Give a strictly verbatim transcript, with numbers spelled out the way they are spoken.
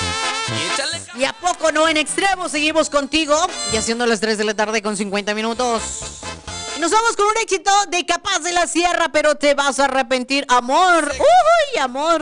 Échale. ¿Y a poco no? En extremo seguimos contigo y haciendo las tres de la tarde con cincuenta minutos. Y nos vamos con un éxito de Capaz de la Sierra, pero te vas a arrepentir, amor. Uy, amor.